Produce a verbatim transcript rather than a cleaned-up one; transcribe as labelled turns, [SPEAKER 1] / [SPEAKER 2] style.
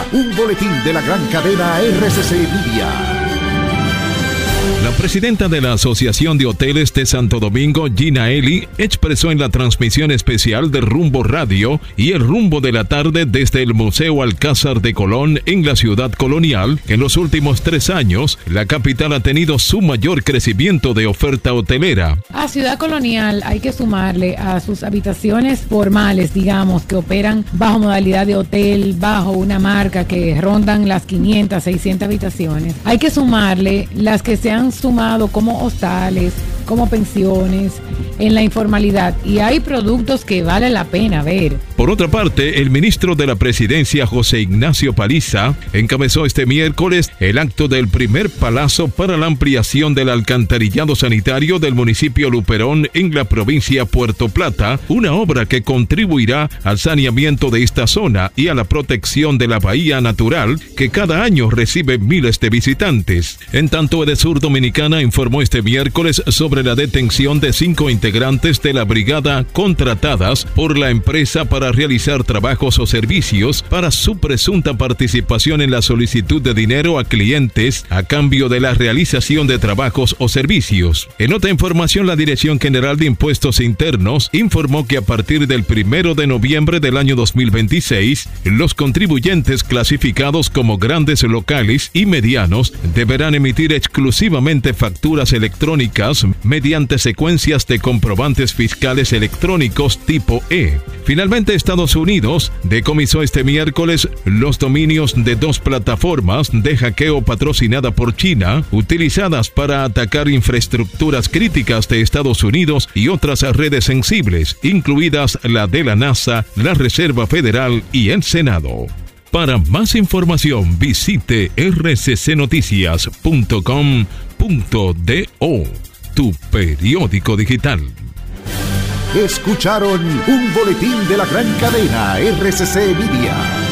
[SPEAKER 1] un boletín de la gran cadena R C C Media.
[SPEAKER 2] La presidenta de la Asociación de Hoteles de Santo Domingo, Gina Eli, expresó en la transmisión especial de Rumbo Radio y el rumbo de la tarde desde el Museo Alcázar de Colón en la ciudad colonial que en los últimos tres años la capital ha tenido su mayor crecimiento de oferta hotelera.
[SPEAKER 3] A Ciudad Colonial hay que sumarle a sus habitaciones formales, digamos, que operan bajo modalidad de hotel, bajo una marca que rondan las quinientas, seiscientas habitaciones. Hay que sumarle las que se han sumado como hostales, como pensiones, en la informalidad, y hay productos que vale la pena ver.
[SPEAKER 2] Por otra parte, el ministro de la Presidencia, José Ignacio Paliza, encabezó este miércoles el acto del primer palazo para la ampliación del alcantarillado sanitario del municipio Luperón en la provincia Puerto Plata, una obra que contribuirá al saneamiento de esta zona y a la protección de la bahía natural que cada año recibe miles de visitantes. En tanto, Edesur Dominicana informó este miércoles sobre la detención de cinco integrantes de la brigada contratadas por la empresa para realizar trabajos o servicios para su presunta participación en la solicitud de dinero a clientes a cambio de la realización de trabajos o servicios. En otra información, la Dirección General de Impuestos Internos informó que a partir del primero de noviembre del año dos mil veintiséis, los contribuyentes clasificados como grandes locales y medianos deberán emitir exclusivamente facturas electrónicas mediante secuencias de comprobantes fiscales electrónicos tipo E. Finalmente, Estados Unidos decomisó este miércoles los dominios de dos plataformas de hackeo patrocinada por China, utilizadas para atacar infraestructuras críticas de Estados Unidos y otras redes sensibles, incluidas la de la NASA, la Reserva Federal y el Senado. Para más información, visite r c c noticias punto com punto do, tu periódico digital.
[SPEAKER 1] Escucharon un boletín de la gran cadena R C C Media.